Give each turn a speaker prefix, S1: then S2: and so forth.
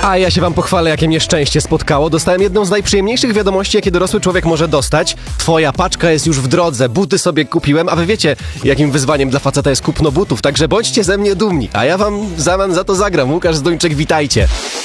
S1: A ja się wam pochwalę, jakie mnie szczęście spotkało. Dostałem jedną z najprzyjemniejszych wiadomości, jakie dorosły człowiek może dostać. Twoja paczka jest już w drodze, buty sobie kupiłem, a wy wiecie, jakim wyzwaniem dla faceta jest kupno butów, także bądźcie ze mnie dumni. A ja wam w zamian za to zagram. Łukasz Zduńczyk, witajcie.